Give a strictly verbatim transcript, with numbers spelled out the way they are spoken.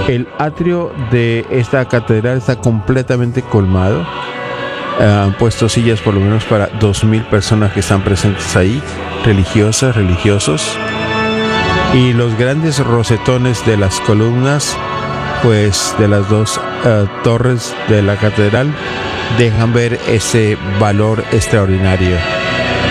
El atrio de esta catedral está completamente colmado. Uh, han puesto sillas por lo menos para dos mil personas que están presentes ahí, religiosas, religiosos. Y los grandes rosetones de las columnas, pues de las dos uh, torres de la catedral, dejan ver ese valor extraordinario.